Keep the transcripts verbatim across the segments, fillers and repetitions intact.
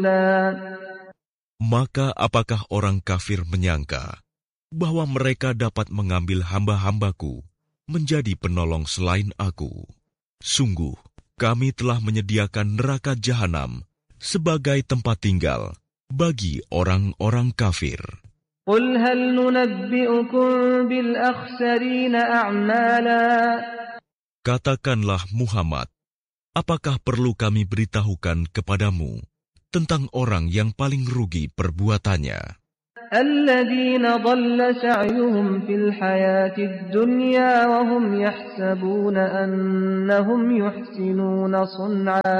Maka apakah orang kafir menyangka bahwa mereka dapat mengambil hamba-hambaku menjadi penolong selain aku? Sungguh, kami telah menyediakan neraka jahanam sebagai tempat tinggal bagi orang-orang kafir. Qul hal nunabbi'ukum bil akhsarina a'mala. Katakanlah Muhammad, apakah perlu kami beritahukan kepadamu tentang orang yang paling rugi perbuatannya? Alladzina dhalla sa'yuhum fil hayatid dunya wa hum yahsabuna annahum yuhsinuna sun'a.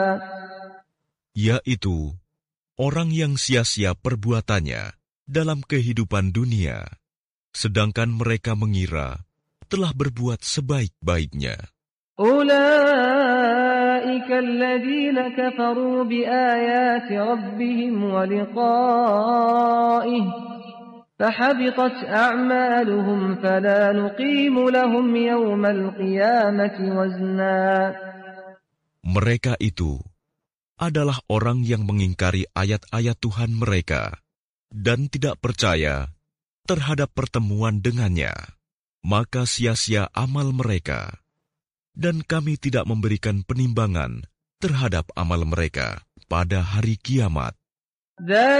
Yaitu orang yang sia-sia perbuatannya dalam kehidupan dunia, sedangkan mereka mengira telah berbuat sebaik-baiknya. Ulaika alladzina kafaru biayati rabbihim wa liqa'ihi fahabitat a'maluhum fala nuqimu lahum yawmal qiyamati wazna. Mereka itu adalah orang yang mengingkari ayat-ayat Tuhan mereka dan tidak percaya terhadap pertemuan dengannya, maka sia-sia amal mereka. Dan kami tidak memberikan penimbangan terhadap amal mereka pada hari kiamat.